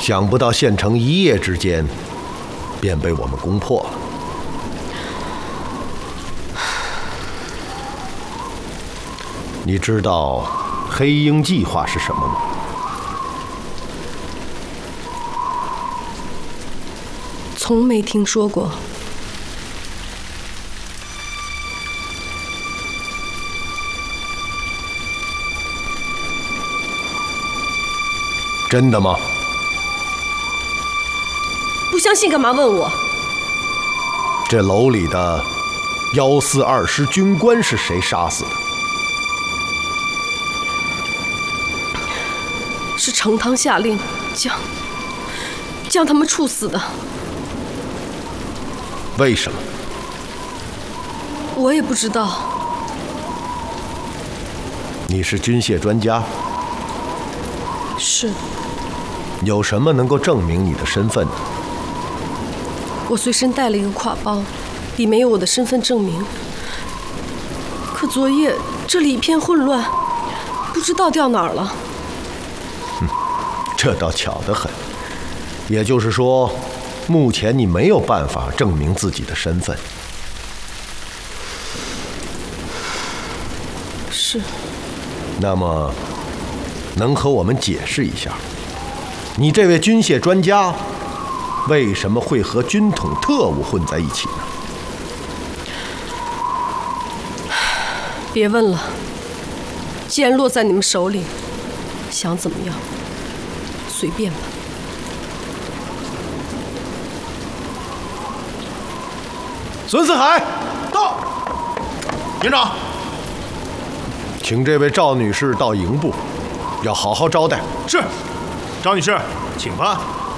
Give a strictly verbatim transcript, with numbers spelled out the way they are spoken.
想不到县城一夜之间便被我们攻破了。你知道黑鹰计划是什么吗？ 从没听说过。 真的吗？ 不相信干嘛问我？ 这楼里的幺四二师军官是谁杀死的？ 是程汤下令将将他们处死的。 为什么？ 我也不知道。 你是军械专家？ 是。 有什么能够证明你的身份呢？ 我随身带了一个挎包，里面有我的身份证明。可昨夜这里一片混乱，不知道掉哪儿了。 哼，这倒巧得很。也就是说，目前你没有办法证明自己的身份。 是。 那么，能和我们解释一下，你这位军械专家为什么会和军统特务混在一起呢？ 别问了，既然落在你们手里，想怎么样，随便吧。 孙四海到。营长， 请这位赵女士到营部，要好好招待。 是，赵女士，请吧。